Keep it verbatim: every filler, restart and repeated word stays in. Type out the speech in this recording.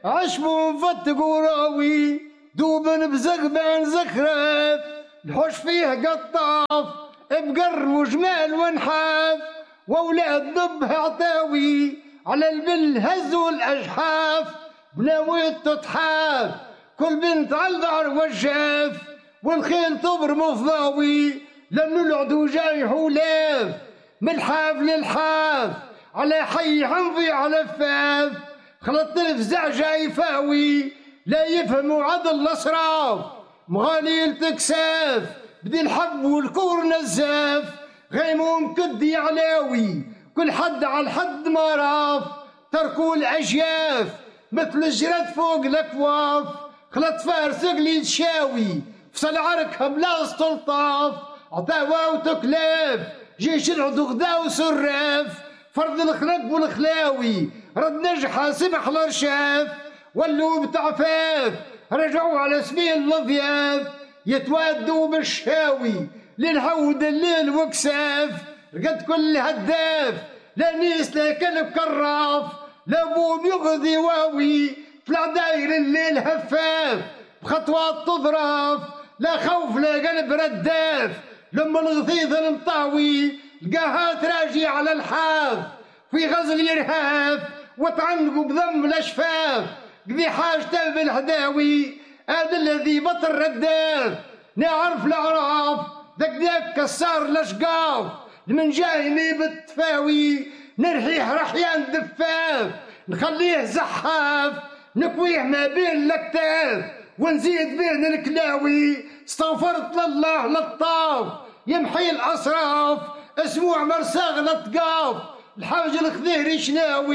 عشبو مفتق وراوي دوبن بزغبان زخرف الحوش فيه قطاف بقر وجمال ونحاف واولاد ضبها عطاوي على البل هزوا الاجحاف بناويت تتحاف كل بنت على الظهر والجاف والخيل تبرم فضاوي لانه العدو جاي حولاف من الحاف للحاف على حي حنفي على فاف خلط الفزع جاي فاوي لا يفهموا عدل الاصراف مغاليل تكساف بدي الحب والكور نزاف غيمو مكدي علاوي كل حد على الحد ما راف تركوا الاجياف مثل الجراد فوق الاكواف خلط فارس قليل شاوي فصل عركها بلا استلطاف عطاوة وتكلاف جيش العدو غدا وسراف فرض الخلق والخلاوي رد نجحة سمح الارشاف ولوا بتعفاف رجعوا على سبيل الضياف يتوادوا بالشاوي للهود الليل وكساف رقد كل هداف لا نيس لا كلب كراف لا بوم يغذي واوي طلع داير الليل هفاف بخطوات تضرف لا خوف لا قلب رداف لما الغثيث المطاوي لقاها تراجي على الحاف في غزل يرهاف وتعنقوا بذم الاشفاف قذي حاجته بالهداوي هذا الذي بطل رداف نعرف الاعراف ذاك ذاك كسار الاشقاف من جايني بالتفاوي نرحيه رحيان دفاف نخليه زحاف نكويه ما بين الاكتاف ونزيد بين الكلاوي استغفرت لله للطاف يمحي الاسراف اسبوع مرساغ لطقاف الحاج الخضيري شناوي